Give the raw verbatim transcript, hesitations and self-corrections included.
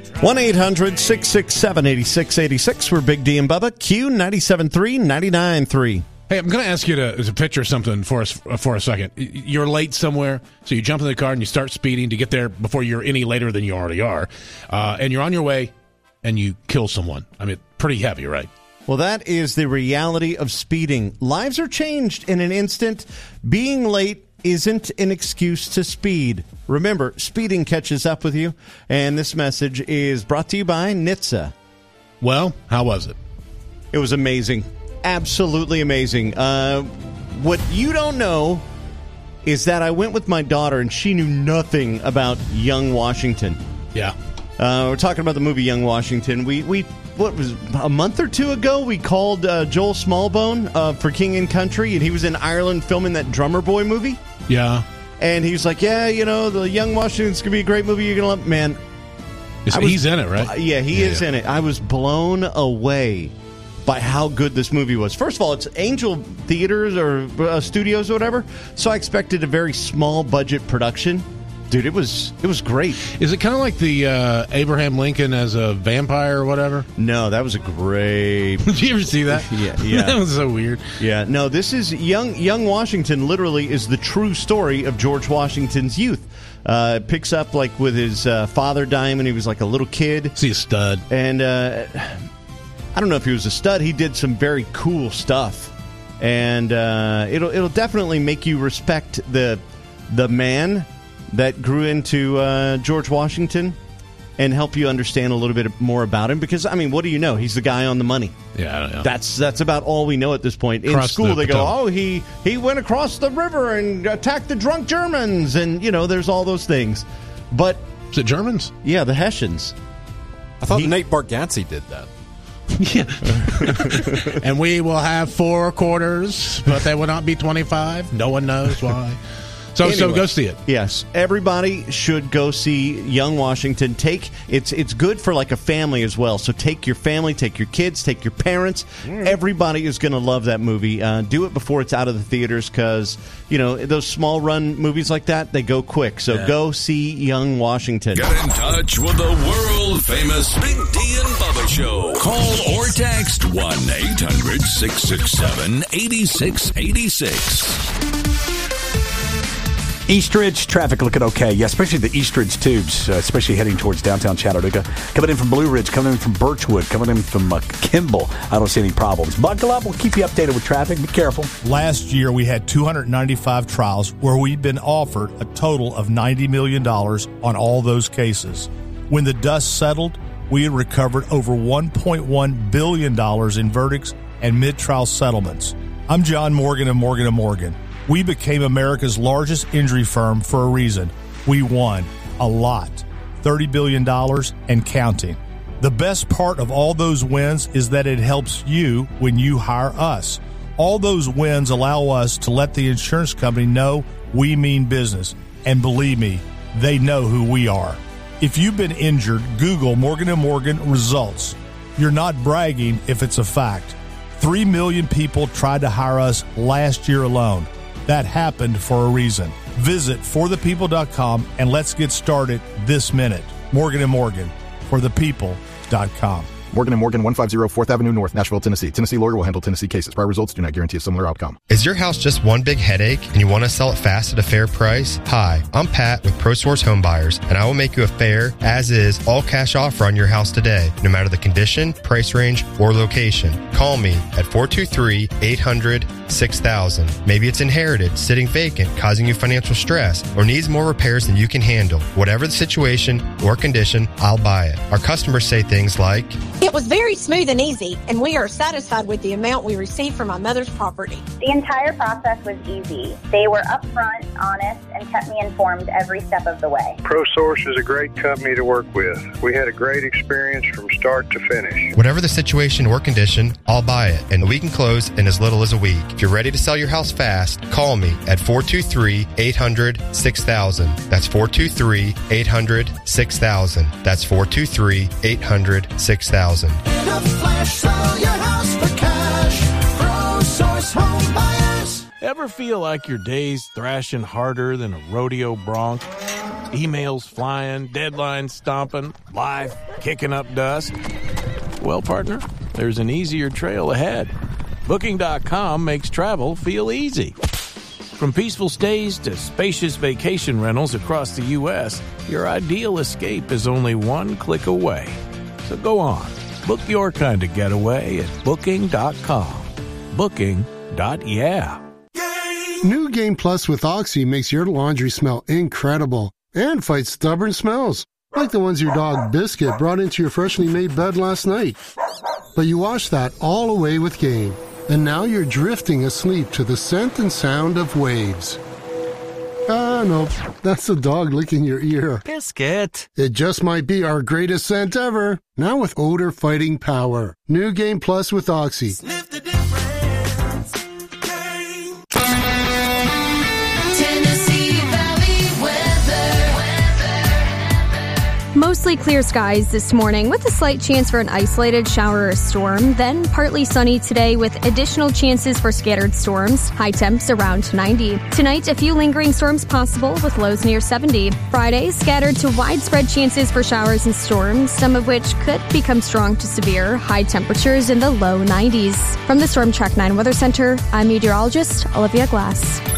one eight hundred six six seven eight six eight six. We're Big D and Bubba. Q ninety-seven point three, ninety-nine point three. Hey, I'm going to ask you to, to picture something for us for a second. You're late somewhere, so you jump in the car and you start speeding to get there before you're any later than you already are. Uh, and you're on your way, and you kill someone. I mean, pretty heavy, right? Well, that is the reality of speeding. Lives are changed in an instant. Being late isn't an excuse to speed. Remember, speeding catches up with you. And this message is brought to you by N H T S A. Well, how was it? It was amazing. Absolutely amazing. Uh, what you don't know is that I went with my daughter, and she knew nothing about Young Washington. Yeah. Uh, we're talking about the movie Young Washington. We, we what was a month or two ago, we called uh, Joel Smallbone uh, for King and Country, and he was in Ireland filming that Drummer Boy movie. Yeah. And he was like, yeah, you know, the Young Washington's going to be a great movie. You're going to love. Man. Was, he's in it, right? Yeah, he yeah, is yeah. in it. I was blown away by how good this movie was. First of all, it's Angel Theaters or uh, Studios or whatever, so I expected a very small budget production. Dude, it was it was great. Is it kind of like the uh, Abraham Lincoln as a vampire or whatever? No, that was a great... Did you ever see that? Yeah, yeah. That was so weird. Yeah, no, this is... Young Young Washington literally is the true story of George Washington's youth. Uh, it picks up like with his uh, father dying when he was like a little kid. See a stud. And... Uh, I don't know if he was a stud. He did some very cool stuff, and uh, it'll it'll definitely make you respect the the man that grew into uh, George Washington, and help you understand a little bit more about him. Because I mean, what do you know? He's the guy on the money. Yeah, I don't know. That's that's about all we know at this point. In Across school, the they go, Potomac. "Oh, he he went across the river and attacked the drunk Germans," and you know, there's all those things. But is it Germans? Yeah, the Hessians. I thought He- Nate Bargatze did that. Yeah. And we will have four quarters, but they will not be twenty-five. No one knows why. So, so Anyway, go see it. Yes, everybody should go see Young Washington. Take it's it's good for like a family as well. So take your family, take your kids, take your parents. Mm. Everybody is going to love that movie. Uh, do it before it's out of the theaters because you know those small run movies like that, they go quick. So Yeah. go see Young Washington. Get in touch with the world famous Big D and Bubba Show. Call or text one eight hundred six six seven eight six eight six. Eastridge, traffic looking okay. Yeah, especially the Eastridge tubes, uh, especially heading towards downtown Chattanooga. Coming in from Blue Ridge, coming in from Birchwood, coming in from uh, Kimball. I don't see any problems. Buckle up. We'll keep you updated with traffic. Be careful. Last year, we had two hundred ninety-five trials where we'd been offered a total of ninety million dollars on all those cases. When the dust settled, we had recovered over one point one billion dollars in verdicts and mid-trial settlements. I'm John Morgan of Morgan and Morgan. We became America's largest injury firm for a reason. We won a lot, thirty billion dollars and counting. The best part of all those wins is that it helps you when you hire us. All those wins allow us to let the insurance company know we mean business. And believe me, they know who we are. If you've been injured, Google Morgan and Morgan results. You're not bragging if it's a fact. Three million people tried to hire us last year alone. That happened for a reason. Visit for the people dot com and let's get started this minute. Morgan and Morgan, for the people dot com. Morgan and Morgan, one fifty fourth Avenue North, Nashville, Tennessee. Tennessee lawyer will handle Tennessee cases. Prior results do not guarantee a similar outcome. Is your house just one big headache and you want to sell it fast at a fair price? Hi, I'm Pat with ProSource Home Buyers, and I will make you a fair, as-is, all-cash offer on your house today, no matter the condition, price range, or location. Call me at four two three, eight hundred, six thousand. Maybe it's inherited, sitting vacant, causing you financial stress, or needs more repairs than you can handle. Whatever the situation or condition, I'll buy it. Our customers say things like, "It was very smooth and easy, and we are satisfied with the amount we received from my mother's property." The entire process was easy. They were upfront, honest, and kept me informed every step of the way. ProSource is a great company to work with. We had a great experience from start to finish. Whatever the situation or condition, I'll buy it, and we can close in as little as a week. If you're ready to sell your house fast, call me at four two three, eight hundred, six thousand. That's four two three, eight hundred, six thousand. That's four two three, eight hundred, six thousand. In a flash, sell your house for cash. ProSource Home Buyers. Ever feel like your day's thrashing harder than a rodeo bronc? Emails flying, deadlines stomping, life kicking up dust? Well, partner, there's an easier trail ahead. Booking dot com makes travel feel easy. From peaceful stays to spacious vacation rentals across the U S, your ideal escape is only one click away. So go on, book your kind of getaway at Booking dot com. Booking. Yeah. New Game Plus with Oxy makes your laundry smell incredible and fights stubborn smells, like the ones your dog Biscuit brought into your freshly made bed last night. But you washed that all away with Game, and now you're drifting asleep to the scent and sound of waves. Ah, no, that's the dog licking your ear. Biscuit. It just might be our greatest scent ever, now with odor-fighting power. New Game Plus with Oxy. Sniff the difference. Mostly clear skies this morning with a slight chance for an isolated shower or storm. Then partly sunny today with additional chances for scattered storms. High temps around ninety. Tonight, a few lingering storms possible with lows near seventy. Friday, scattered to widespread chances for showers and storms, some of which could become strong to severe. High temperatures in the low nineties. From the Storm Track nine Weather Center, I'm meteorologist Olivia Glass.